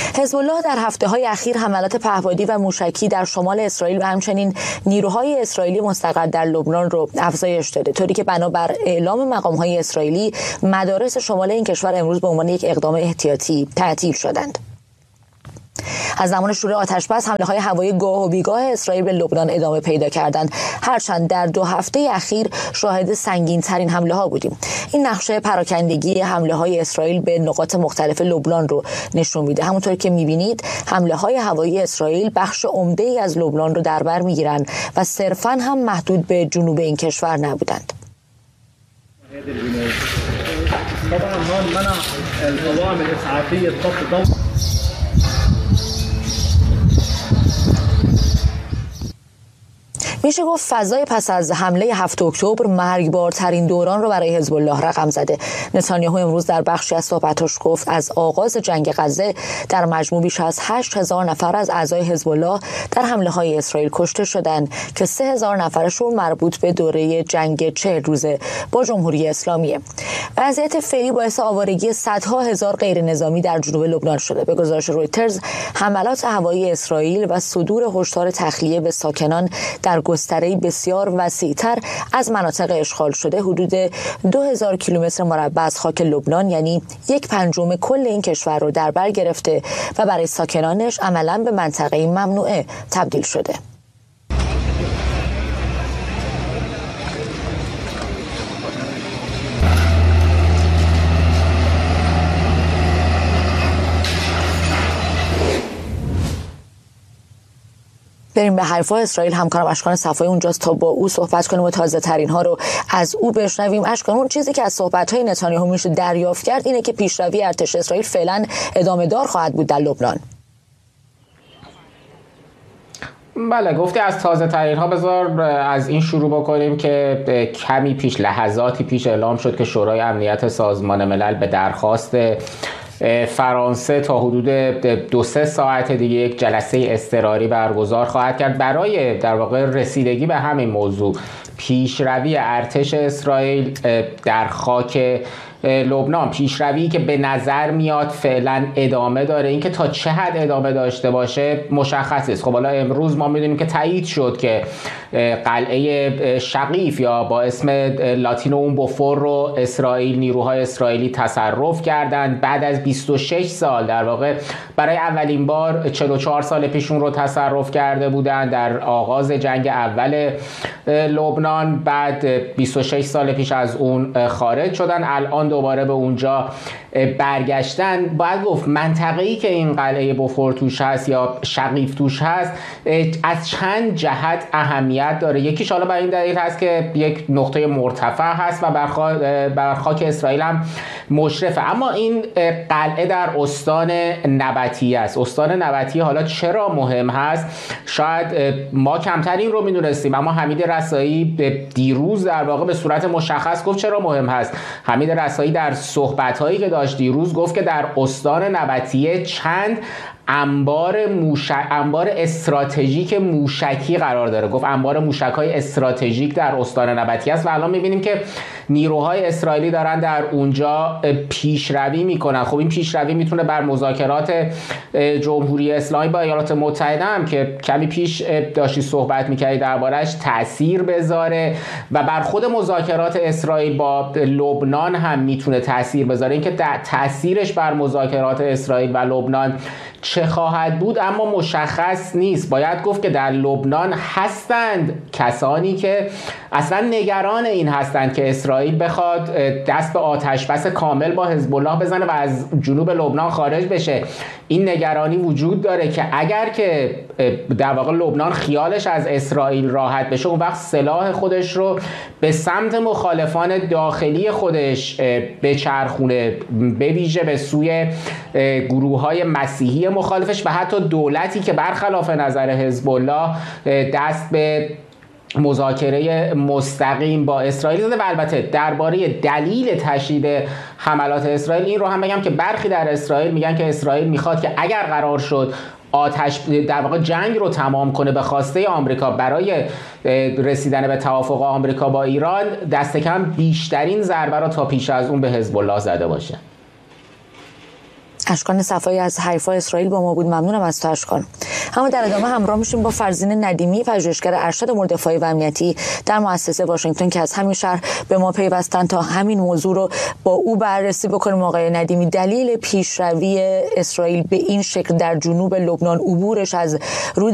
حزب الله در هفته‌های اخیر حملات پهپادی و موشکی در شمال اسرائیل و همچنین نیروهای اسرائیلی مستقر در لبنان رو افزایش داده، طوری که بنابر اعلام مقام‌های اسرائیلی مدارس شمال این کشور امروز به عنوان یک اقدام احتیاطی تعطیل شدند. از زمان شروع آتش‌بس حمله‌های هوایی گاه و بیگاه اسرائیل به لبنان ادامه پیدا کردند، هرچند در 2 هفته اخیر شاهد سنگین‌ترین حمله‌ها بودیم. این نقشه پراکندگی حمله‌های اسرائیل به نقاط مختلف لبنان رو نشون میده. همونطور که می‌بینید حمله‌های هوایی اسرائیل بخش عمده‌ای از لبنان رو در بر می‌گیرند و صرفاً هم محدود به جنوب این کشور نبودند. میشه گفت فضای پس از حمله 7 اکتبر مرگبارترین دوران رو برای حزب الله رقم زده. نتانیاهو امروز در بخشی از صحبتاش گفت از آغاز جنگ غزه در مجموع بیش از 8000 نفر از اعضای حزب الله در حمله‌های اسرائیل کشته شدند که 3000 نفرشون مربوط به دوره جنگ 40 روزه با جمهوری اسلامیه. وضعیت فعلی باعث آوارگی صدها هزار غیر نظامی در جنوب لبنان شده. به گزارش رویترز حملات هوایی اسرائیل و صدور هشدار تخلیه به ساکنان در گستره‌ای بسیار وسیع‌تر از مناطق اشغال شده حدود 2000 کیلومتر مربع از خاک لبنان، یعنی 1/5 کل این کشور رو در بر گرفته و برای ساکنانش عملاً به منطقه ممنوعه تبدیل شده. بریم به حیفا. اسرائیل همکارم اشکان صفایی اونجاست تا با او صحبت کنیم و تازه ترین ها رو از او بشنویم. اشکان، اون چیزی که از صحبت های نتانیاهو میشه دریافت کرد اینه که پیشروی ارتش اسرائیل فعلا ادامه دار خواهد بود در لبنان. بله، گفته از تازه ترین ها. بذار از این شروع بکنیم که کمی پیش، لحظاتی پیش اعلام شد که شورای امنیت سازمان ملل به درخواست فرانسه تا حدود 2-3 ساعت دیگه یک جلسه اضطراری برگزار خواهد کرد برای در واقع رسیدگی به همین موضوع، پیشروی ارتش اسرائیل در خاک لبنان. پیشروی که به نظر میاد فعلا ادامه داره. اینکه تا چه حد ادامه داشته باشه مشخص است. خب حالا امروز ما میدونیم که تایید شد که قلعه شقیف یا با اسم لاتینو اون بوفور رو نیروهای اسرائیلی تصرف کردند بعد از 26 سال. در واقع برای اولین بار 44 سال پیشون رو تصرف کرده بودند در آغاز جنگ اول لبنان، بعد 26 سال پیش از اون خارج شدن، الان دوباره به اونجا برگشتن. باید گفت منطقه‌ای که این قلعه بوفور توش هست یا شقیف توش هست از چند جهت اهمیت داره. یکیش حالا برای این دلیل هست که یک نقطه مرتفع هست و بر خاک اسرائیل هم مشرفه. اما این قلعه در استان نبطی است. استان نبطی حالا چرا مهم هست؟ شاید ما کمتر این رو میدونستیم، اما حمید رسایی دیروز در واقع به صورت مشخص گفت چرا مهم هست. حمید رسایی در صحبت‌هایی که داشت دیروز گفت که در استان نبطیه چند انبار استراتژیک موشکی قرار داره. گفت انبار موشک‌های استراتژیک در استان نبطی است و الان می‌بینیم که نیروهای اسرائیلی دارن در اونجا پیشروی میکنن. خب این پیشروی میتونه بر مذاکرات جمهوری اسلامی با ایالات متحده هم که کمی پیش داشتی صحبت میکردی دربارش تأثیر بذاره و بر خود مذاکرات اسرائیل با لبنان هم میتونه تأثیر بذاره. اینکه تأثیرش بر مذاکرات اسرائیل و لبنان چه خواهد بود اما مشخص نیست. باید گفت که در لبنان هستند کسانی که اصلا نگران این هستند که اسرائیل بخواد دست به آتش بس کامل با حزب الله بزنه و از جنوب لبنان خارج بشه. این نگرانی وجود داره که اگر که در واقع لبنان خیالش از اسرائیل راحت بشه اون وقت سلاح خودش رو به سمت مخالفان داخلی خودش بچرخونه، به ویژه به سوی گروه‌های مسیحی مخالفش و حتی دولتی که برخلاف نظر حزب الله دست به مذاکره مستقیم با اسرائیل زده. و البته درباره دلیل تشدید حملات اسرائیل این رو هم بگم که برخی در اسرائیل میگن که اسرائیل میخواد که اگر قرار شد در واقع جنگ رو تمام کنه به خواسته آمریکا برای رسیدن به توافق آمریکا با ایران، دست کم بیشترین ضربه رو تا پیش از اون به حزب الله زده باشه. اشکان صفایی از حیفا اسرائیل با ما بود. ممنونم از تو اشکان. اما در ادامه همراه میشیم با فرزین ندیمی، پژوهشگر ارشد امور دفاعی و امنیتی در مؤسسه واشنگتن که از همین شهر به ما پیوستن تا همین موضوع رو با او بررسی بکنیم. آقای ندیمی، دلیل پیشروی اسرائیل به این شکل در جنوب لبنان، عبورش از رود